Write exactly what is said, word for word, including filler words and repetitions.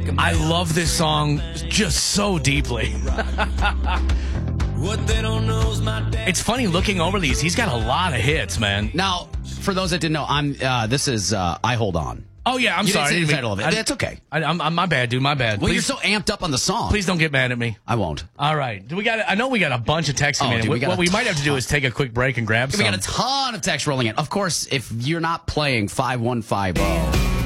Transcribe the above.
I love this song just so deeply. What they don't know is my dad. It's funny looking over these. He's got a lot of hits, man. Now, for those that didn't know, I'm. Uh, this is uh, I Hold On. Oh, yeah, I'm You sorry. didn't say the I title of it. I- That's okay. I, I'm, I'm my bad, dude. My bad. Well, please, you're so amped up on the song. please don't get mad at me. I won't. All right. Do we got? I know we got a bunch of texts Oh, in. dude, we got What a we might have to do is take a quick break and grab We some. got a ton of text rolling in. Of course, if you're not playing five one five zero.